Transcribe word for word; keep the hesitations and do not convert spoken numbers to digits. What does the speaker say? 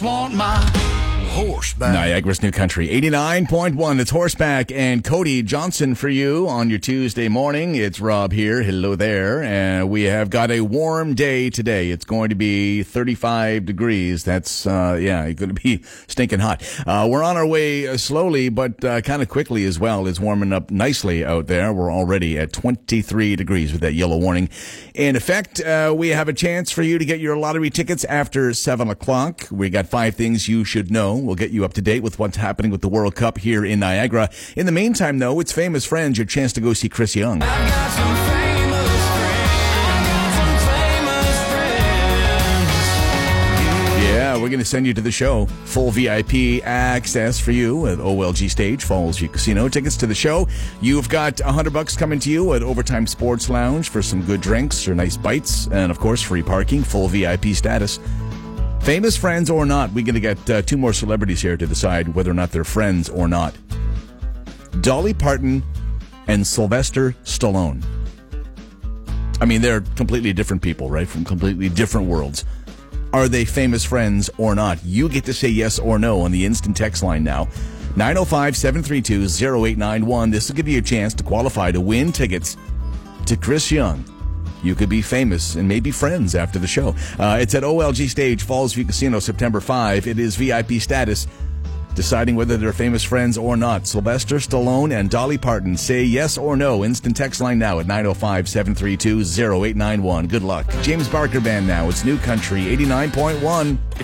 just want my horseback. Niagara's New Country, eighty-nine point one. It's Horseback and Cody Johnson for you on your Tuesday morning. It's Rob here. Hello there. And we have got a warm day today. It's going to be thirty-five degrees. That's, uh, yeah, it's going to be stinking hot. Uh, we're on our way uh, slowly, but uh, kind of quickly as well. It's warming up nicely out there. We're already at twenty-three degrees with that yellow warning in effect. Uh, we have a chance for you to get your lottery tickets after seven o'clock. We got five things you should know. We'll get you up to date with what's happening with the World Cup here in Niagara. In the meantime, though, it's Famous Friends, your chance to go see Chris Young. I've got some famous friends. I've got some famous friends. Yeah, we're going to send you to the show. Full V I P access for you at O L G Stage, Falls View Casino. Tickets to the show. You've got one hundred bucks coming to you at Overtime Sports Lounge for some good drinks or nice bites. And, of course, free parking, full V I P status. Famous friends or not, we're going to get uh, two more celebrities here to decide whether or not they're friends or not. Dolly Parton and Sylvester Stallone. I mean, they're completely different people, right? From completely different worlds. Are they famous friends or not? You get to say yes or no on the instant text line now. nine oh five, seven three two, oh eight nine one. This will give you a chance to qualify to win tickets to Chris Young. You could be famous and maybe friends after the show. Uh, it's at O L G Stage, Falls View Casino, September fifth. It is V I P status, deciding whether they're famous friends or not. Sylvester Stallone and Dolly Parton. Say yes or no. Instant text line now at nine oh five, seven three two, oh eight nine one. Good luck. James Barker Band now. It's New Country, eighty-nine point one.